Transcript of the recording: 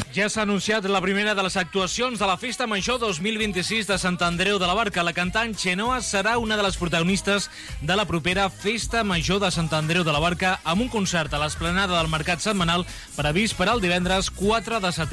Ja s'ha anunciat la primera de les actuacions de la Festa Major 2026 de Sant Andreu de la Barca. La cantant Xenoa serà una de les protagonistes de la propera Festa Major de Sant Andreu de la Barca amb un concert a l'esplanada del Mercat Setmanal previst per al divendres 4 de setembre.